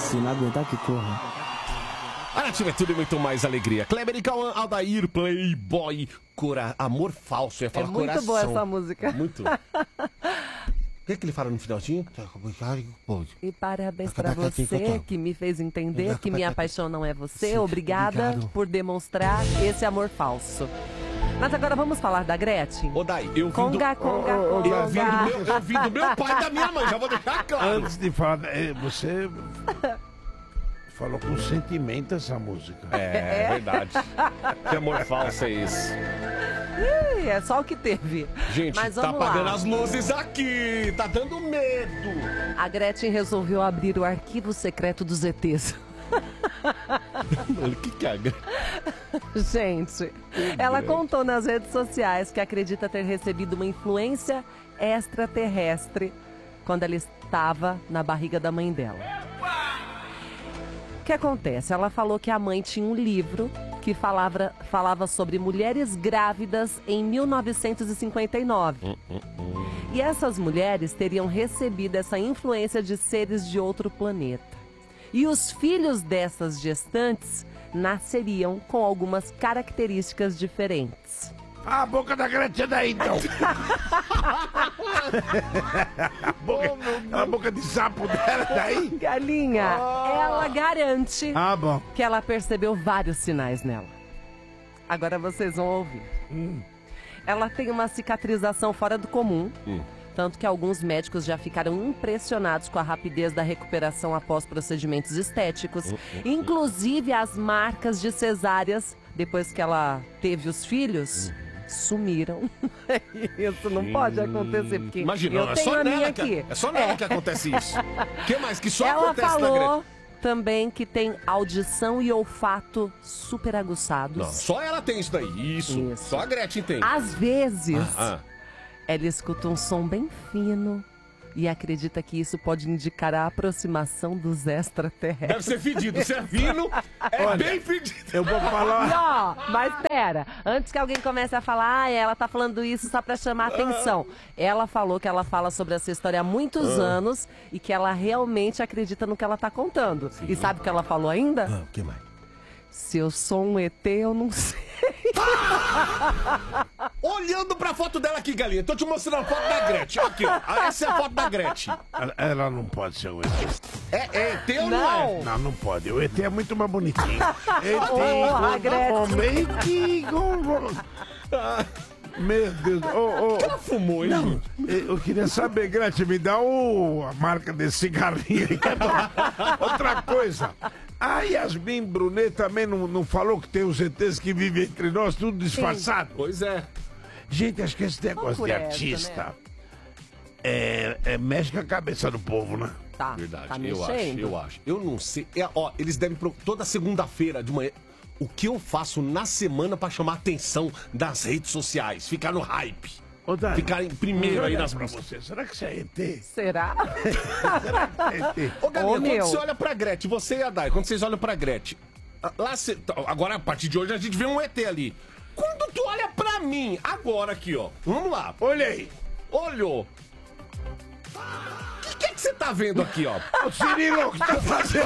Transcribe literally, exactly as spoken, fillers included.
Se não aguentar, que corra. A Nativa é tudo e muito mais alegria. Kleber e Cauã, Aldair, Playboy, Cora, Amor Falso. Eu ia falar É muito coração. boa essa música. Muito. O que, é que ele fala no finalzinho? E parabéns pra você que me fez entender que minha paixão não é você. Obrigada obrigado. por demonstrar esse amor falso. Mas agora vamos falar da Gretchen? Ô, Dai, eu vim do... Conga, conga, Eu conga. vim do meu, eu vim do meu pai e da minha mãe, já vou deixar claro. Antes de falar, eh, você falou com sentimento essa música. É, é verdade. Que amor falso é esse? Ih, é só o que teve. Gente, Mas tá vamos apagando lá. as luzes aqui, tá dando medo. A Gretchen resolveu abrir o arquivo secreto dos E Tês. O que que é? Gente, ela contou nas redes sociais que acredita ter recebido uma influência extraterrestre quando ela estava na barriga da mãe dela. O que acontece? Ela falou que a mãe tinha um livro que falava, falava sobre mulheres grávidas em mil novecentos e cinquenta e nove. E essas mulheres teriam recebido essa influência de seres de outro planeta. E os filhos dessas gestantes nasceriam com algumas características diferentes. Ah, a boca da Gretchen é daí, então. a, boca, a boca de sapo dela é daí. Galinha, ela garante Ah, bom. que ela percebeu vários sinais nela. Agora vocês vão ouvir. Hum. Ela tem uma cicatrização fora do comum. Hum. Tanto que alguns médicos já ficaram impressionados com a rapidez da recuperação após procedimentos estéticos. Inclusive as marcas de cesáreas, depois que ela teve os filhos, sumiram. Isso não pode acontecer, porque Imagina, eu é tenho só a minha nela aqui. que, é só nela É. que acontece isso. O que mais que só Ela acontece na falou Gretchen? também que tem audição e olfato super aguçados. Não, só ela tem isso daí. Isso. Isso. Só a Gretchen tem. Às vezes, Ah, ela escuta um som bem fino e acredita que isso pode indicar a aproximação dos deve extraterrestres. ser fedido. Se é fino, é Olha, bem fedido. Eu vou falar. Não, mas pera, antes que alguém comece a falar, ah, ela tá falando isso só pra chamar atenção. Ela falou que ela fala sobre essa história há muitos anos e que ela realmente acredita no que ela tá contando. E sabe o que ela falou ainda? Ah, o que mais? Se eu sou um E T, eu não sei. Olhando pra foto dela aqui, galinha. Tô te mostrando a foto da Gretchen. Aqui, ó. Essa é a foto da Gretchen. Ela, ela não pode ser um E T. É, é E T ou não, é? Não, não pode. O E T é muito mais bonitinho. E T Porra, Gretchen. Meu Deus. Oh, oh. Ela fumou, hein? Não, eu queria saber, Gretchen, me dá o, a marca desse cigarrinho aí. que é bom. Outra coisa. A Yasmin Brunet também não, não falou que tem os E Tês que vivem entre nós, tudo disfarçado? Pois é. Gente, acho que esse negócio Vamos por de essa, artista né? é, é, mexe com a cabeça do povo, né? Tá, Verdade, tá eu acho, mexendo. eu acho. Eu não sei. É, ó, eles devem. pro- Toda segunda-feira de manhã. O que eu faço na semana pra chamar a atenção das redes sociais? Ficar no hype. Ô, Dani, Ficar em primeiro aí olha nas pra músicas. você. Será que isso é E T? Será? Será que é E T? Ô, Galinha, Ô, quando meu. você olha pra Gretchen, você e a Dai, quando vocês olham pra Gretchen, lá cê- tá, agora a partir de hoje a gente vê um E T ali. Quando tu olha pra mim, agora aqui, ó. Vamos lá. Olha aí. Olhou. O que, que é que você tá vendo aqui, ó? O Cirilo, o que tá fazendo?